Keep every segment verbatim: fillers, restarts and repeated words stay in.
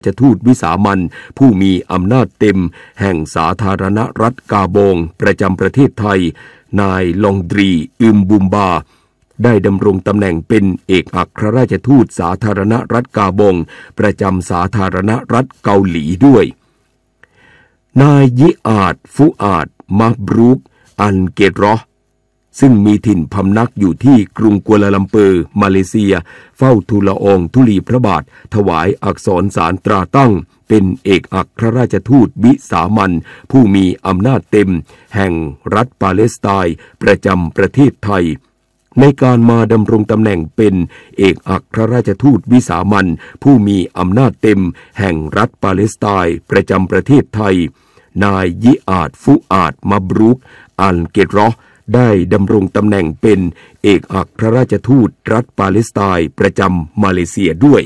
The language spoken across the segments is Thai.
จะทูตวิสามัญผู้มีอำนาจเต็มแห่งสาธารณรัฐกาโบงประจำประเทศไทยนายลองดรีอึมบุมบาได้ดำรงตำแหน่งเป็นเอกอัครราชทูตสาธารณรัฐกาโบงประจำสาธารณรัฐเกาหลีด้วยนายยิอาดฟุอาดมาบรูกอันเกตรอซึ่งมีถิ่นพำนักอยู่ที่กรุงกัวลาลัมเปอร์มาเลเซียเฝ้าทูลละอองธุลีพระบาทถวายอักษรสารตราตั้งเป็นเอกอัครราชทูตวิสามัญผู้มีอำนาจเต็มแห่งรัฐปาเลสไตน์ประจำประเทศไทยในการมาดำรงตำแหน่งเป็นเอกอัครราชทูตวิสามัญผู้มีอำนาจเต็มแห่งรัฐปาเลสไตน์ประจำประเทศไทยนายยิอาดฟุอาดมาบรูกอันเกตรอได้ดำรงตำแหน่งเป็นเอกอัครราชทูตรัฐปาเลสไตน์ประจำมาเลเซียด้วย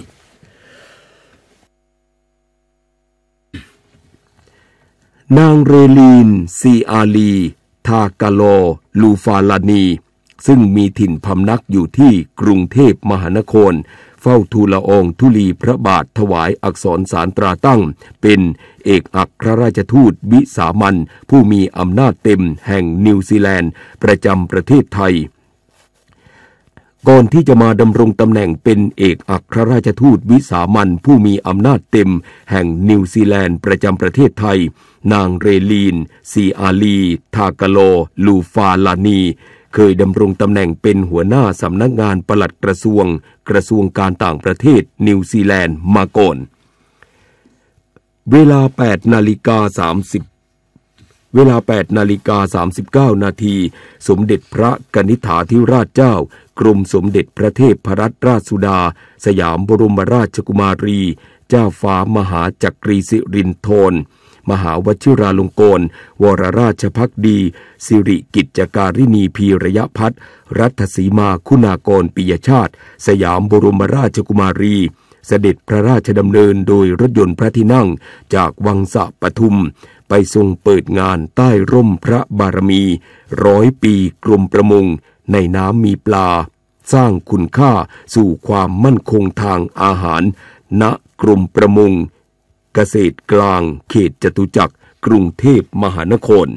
นางเรลีนซีอาลีทากาโลลูฟาลานีซึ่งมีถิ่นพำนักอยู่ที่กรุงเทพมหานครเฝ้าทูลละอองธุลีพระบาทถวายอักษรสารตราตั้งเป็นเอกอัครราชทูตวิสามัญผู้มีอำนาจเต็มแห่งนิวซีแลนด์ประจำประเทศไทยก่อนที่จะมาดำรงตำแหน่งเป็นเอกอัครราชทูตวิสามัญผู้มีอำนาจเต็มแห่งนิวซีแลนด์ประจำประเทศไทยนางเรลีนซีอาลีทากาโลลูฟาลานีเคยดำรงตำแหน่งเป็นหัวหน้าสำนักงานปลัดกระทรวงกระทรวงการต่างประเทศนิวซีแลนด์มาก่อนเวลา แปดนาฬิกาสามสิบ เวลา แปดนาฬิกาสามสิบเก้า นาทีสมเด็จพระกนิษฐาธิราชเจ้ากรมสมเด็จพระเทพรัตนราชสุดาสยามบรมราชกุมารีเจ้าฟ้ามหาจักรีสิรินธรมหาวชิราลงกรณ์วรราชภักดีสิริกิจการินีพีระยะพัฒน์รัตสีมาคุณากรปิยชาติสยามบรมราชกุมารีเสด็จพระราชดำเนินโดยรถยนต์พระที่นั่งจากวังสะปทุมไปทรงเปิดงานใต้ร่มพระบารมีร้อยปีกรมประมงในน้ำมีปลาสร้างคุณค่าสู่ความมั่นคงทางอาหารณกรมประมงเกษตรกลางเขตจตุจักรกรุงเทพมหานคร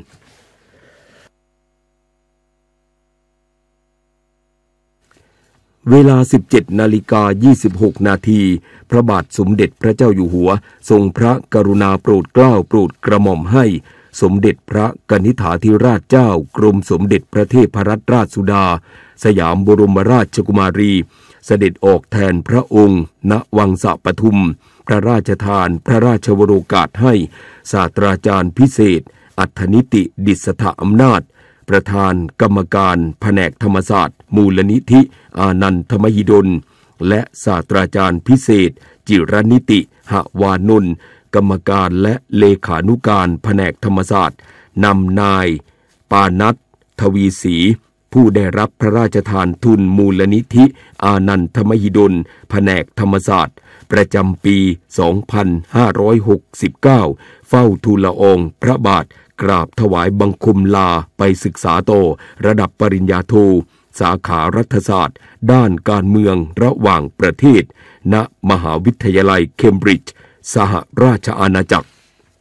เวลา สิบเจ็ดนาฬิกายี่สิบหก นาทีพระบาทสมเด็จพระเจ้าอยู่หัวทรงพระกรุณาโปรดเกล้าโปรดกระหม่อมให้สมเด็จพระกนิษฐาธิราชเจ้ากรมสมเด็จพระเทพรัตนราชสุดาสยามบรมราชกุมารีเสด็จออกแทนพระองค์ณวังสะปทุมพระราชทานพระราชวโรกาสให้ศาสตราจารย์พิเศษอัฏฐนิติดิษฐอำนาจประธานกรรมการแผนกธรรมศาสตร์มูลนิธิอานันทมหิดลและศาสตราจารย์พิเศษจิรนิติหวานนท์กรรมการและเลขานุการแผนกธรรมศาสตร์นำนายปานัททวีศรีผู้ได้รับพระราชทานทุนมูลนิธิอานันทมหิดลแผนกธรรมศาสตร์ประจำปี สองพันห้าร้อยหกสิบเก้า เฝ้าทูลละอองพระบาทกราบถวายบังคมลาไปศึกษาต่อระดับปริญญาโทสาขารัฐศาสตร์ด้านการเมืองระหว่างประเทศณมหาวิทยาลัยเคมบริดจ์สหราชอาณาจักร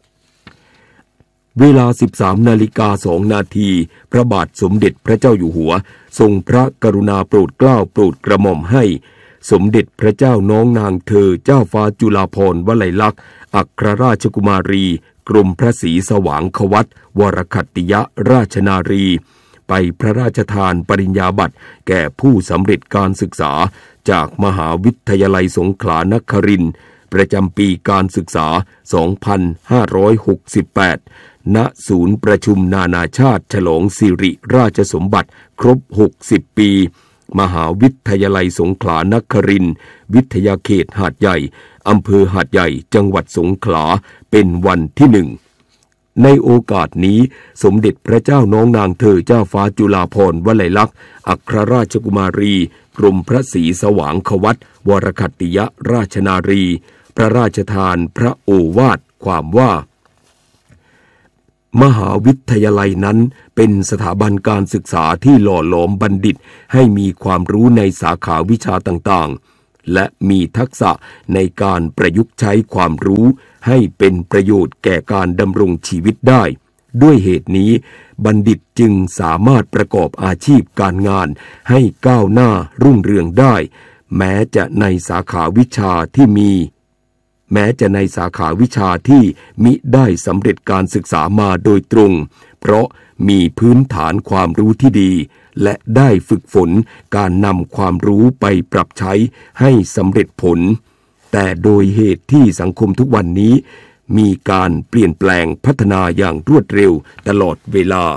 เวลา สิบสามนาฬิกาสอง นาทีพระบาทสมเด็จพระเจ้าอยู่หัวทรงพระกรุณาโปรดเกล้าโปรดกระหม่อมให้สมเด็จพระเจ้าน้องนางเธอเจ้าฟ้าจุฬาภรณ์วลัยลักษณ์อัครราชกุมารีกรมพระศรีสว่างควัตวรคัตติยราชนารีไปพระราชทานปริญญาบัตรแก่ผู้สำเร็จการศึกษาจากมหาวิทยาลัยสงขลานครินทร์ประจำปีการศึกษา สองพันห้าร้อยหกสิบแปด ณ ศูนย์ประชุมนานาชาติฉลองสิริราชสมบัติครบ หกสิบ ปีมหาวิทยาลัยสงขลานครินทร์วิทยาเขตหาดใหญ่อำเภอหาดใหญ่จังหวัดสงขลาเป็นวันที่หนึ่งในโอกาสนี้สมเด็จพระเจ้าน้องนางเธอเจ้าฟ้าจุฬาภรณ์วลัยลักษณ์อัครราชกุมารีกรมพระศรีสว่างควัตวรคัตติยราชนารีพระราชทานพระโอวาทความว่ามหาวิทยาลัยนั้นเป็นสถาบันการศึกษาที่หล่อหลอมบัณฑิตให้มีความรู้ในสาขาวิชาต่างๆและมีทักษะในการประยุกต์ใช้ความรู้ให้เป็นประโยชน์แก่การดำรงชีวิตได้ด้วยเหตุนี้บัณฑิตจึงสามารถประกอบอาชีพการงานให้ก้าวหน้ารุ่งเรืองได้แม้จะในสาขาวิชาที่มีแม้จะในสาขาวิชาที่มิได้สำเร็จการศึกษามาโดยตรงเพราะมีพื้นฐานความรู้ที่ดีและได้ฝึกฝนการนำความรู้ไปปรับใช้ให้สำเร็จผลแต่โดยเหตุที่สังคมทุกวันนี้มีการเปลี่ยนแปลงพัฒนาอย่างรวดเร็วตลอดเวลา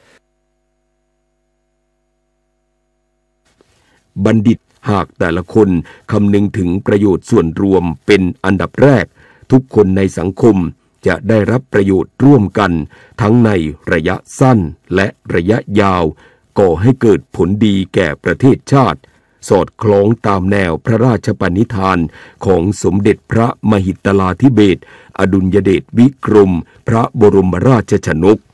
บัณฑิตหากแต่ละคนคำนึงถึงประโยชน์ส่วนรวมเป็นอันดับแรกทุกคนในสังคมจะได้รับประโยชน์ร่วมกันทั้งในระยะสั้นและระยะยาวก่อให้เกิดผลดีแก่ประเทศชาติสอดคล้องตามแนวพระราชปณิธานของสมเด็จพระมหิตลาธิเบศรอดุลยเดชวิกรมพระบรมราชชนก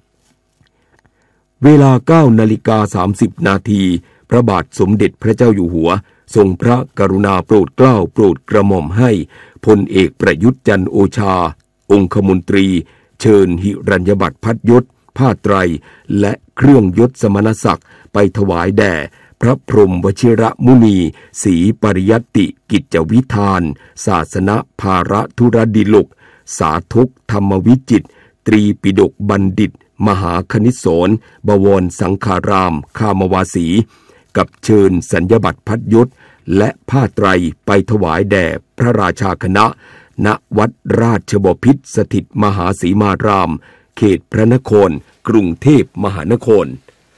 เวลา เก้านาฬิกาสามสิบนาทีพระบาทสมเด็จพระเจ้าอยู่หัวทรงพระกรุณาโปรดเกล้าโปรดกระหม่อมให้พลเอกประยุทธ์จันทร์โอชาองคมนตรีเชิญหิรัญญบัตรพัดยศผ้าไตรและเครื่องยศสมณศักดิ์ไปถวายแด่พระพรหมวชิรมุนีศรีปริยัตติกิจวิธานศาสนภาระธุรดิลกสาธกธรรมวิจิตรตรีปิฎกบัณฑิตมหาคณิสรบวรสังฆารามคามวาสีกับเชิญสัญญบัตรพัดยศและผ้าไตรไปถวายแด่พระราชาคณะณวัดราชบพิตรสถิตมหาสีมารามเขตพระนครกรุงเทพมหานคร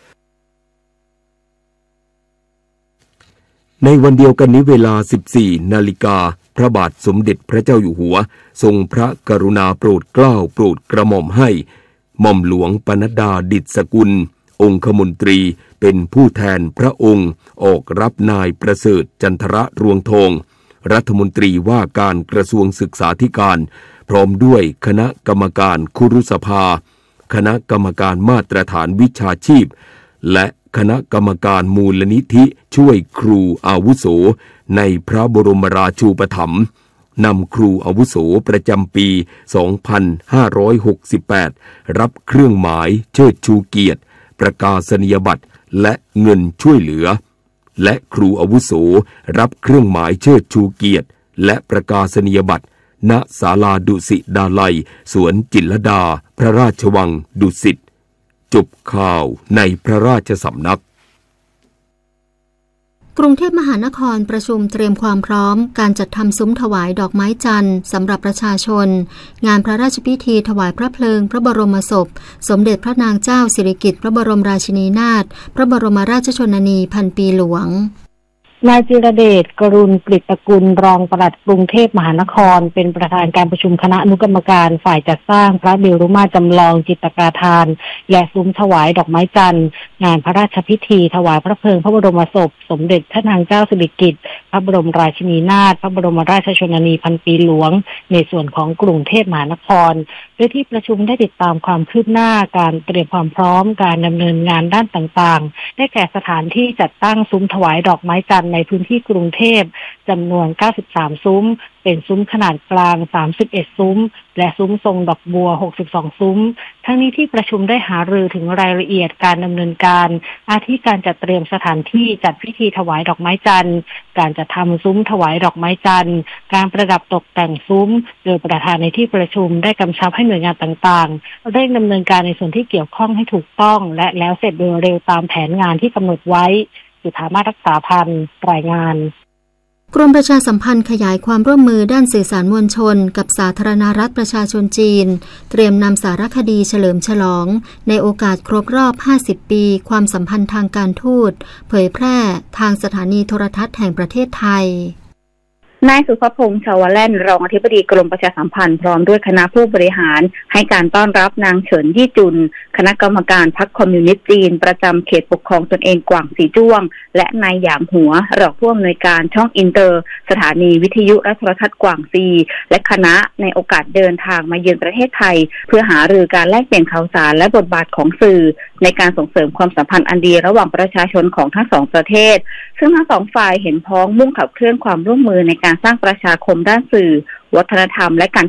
ในวันเดียวกันนี้เวลา สิบสี่นาฬิกาพระบาทสมเด็จพระเจ้าอยู่หัวทรงพระกรุณาโปรดเกล้าโปรดกระหม่อมให้หม่อมหลวงปนัดดาดิษฐสกุลองคมนตรีเป็นผู้แทนพระองค์ออกรับนายประเสริฐจันทรรวงทองรัฐมนตรีว่าการกระทรวงศึกษาธิการพร้อมด้วยคณะกรรมการคุรุสภาคณะกรรมการมาตรฐานวิชาชีพและคณะกรรมการมูลนิธิช่วยครูอาวุโสในพระบรมราชูปถัมภ์นำครูอาวุโสประจำปี สองพันห้าร้อยหกสิบแปด รับเครื่องหมายเชิดชูเกียรติประกาศนียบัตรและเงินช่วยเหลือและครูอาวุโสรับเครื่องหมายเชิดชูเกียรติและประกาศนียบัตรณศาลาดุสิตดาลัยสวนจิตรลดาพระราชวังดุสิตจบข่าวในพระราชสำนักกรุงเทพมหานครประชุมเตรียมความพร้อมการจัดทำซุ้มถวายดอกไม้จันทร์สำหรับประชาชนงานพระราชพิธีถวายพระเพลิงพระบรมศพสมเด็จพระนางเจ้าสิริกิติ์พระบรมราชินีนาถพระบรมราชชนนีพันปีหลวงนายจิรเดช กรุณกฤตกุลรองปลัดกรุงเทพมหานครเป็นประธานการประชุมคณะอนุกรรมการฝ่ายจัดสร้างพระเมรุมาตรจำลองจิตรกาทานและซุ้มถวายดอกไม้จันทร์งานพระราชพิธีถวายพระเพลิงพระบรมศพสมเด็จพระนางเจ้าสิริกิติ์พระบรมราชินีนาถพระบรมราชชนนีพันปีหลวงในส่วนของกรุงเทพมหานครโดยที่ประชุมได้ติดตามความคืบหน้าการเตรียมความพร้อมการดำเนินงานด้านต่างๆได้แก่สถานที่จัดตั้งซุ้มถวายดอกไม้จันทร์ในพื้นที่กรุงเทพจำนวนเก้าสิบสามซุ้มเป็นซุ้มขนาดกลางสามสิบเอ็ดซุ้มและซุ้มทรงดอกบัวหกสิบสองซุ้มทั้งนี้ที่ประชุมได้หารือถึงรายละเอียดการดำเนินการอาทิการจัดเตรียมสถานที่จัดพิธีถวายดอกไม้จันทร์การจัดทำซุ้มถวายดอกไม้จันทร์การประดับตกแต่งซุ้มโดยประธานในที่ประชุมได้กำชับให้หน่วยงานต่างๆเร่งดำเนินการในส่วนที่เกี่ยวข้องให้ถูกต้องและแล้วเสร็จโดยเร็วตามแผนงานที่กำหนดไว้จุฑามาศรักษาพันธ์รายงานกรมประชาสัมพันธ์ขยายความร่วมมือด้านสื่อสารมวลชนกับสาธารณรัฐประชาชนจีนเตรียมนำสารคดีเฉลิมฉลองในโอกาสครบรอบห้าสิบปีความสัมพันธ์ทางการทูตเผยแพร่ทางสถานีโทรทัศน์แห่งประเทศไทยนายสุภพงษ์ชาวแล่นรองอธิบดีกรมประชาสัมพันธ์พร้อมด้วยคณะผู้บริหารให้การต้อนรับนางเฉินยี่จุนคณะกรรมการพรรคคอมมิวนิสต์จีนประจำเขตปกครองตนเองกวางสีจ้วงและนายหยางหัวรองผู้อำนวยการช่องอินเตอร์สถานีวิทยุและโทรทัศน์กวางซีและคณะในโอกาสเดินทางมาเยือนประเทศไทยเพื่อหารือการแลกเปลี่ยนข่าวสารและบทบาทของสื่อในการส่งเสริมความสัมพันธ์อันดีระหว่างประชาชนของทั้งสองประเทศซึ่งทั้งสองฝ่ายเห็นพ้องมุ่งขับเคลื่อนความร่วมมือในการสร้างประชาคมด้านสื่อวัฒนธรรมและการ